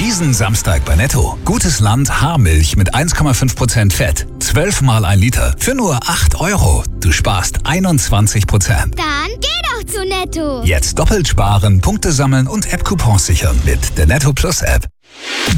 Diesen Samstag bei Netto. Gutes Land Haarmilch mit 1,5% Fett. 12 mal 1 Liter für nur 8 €. Du sparst 21%. Dann geh doch zu Netto. Jetzt doppelt sparen, Punkte sammeln und App-Coupons sichern mit der Netto Plus App.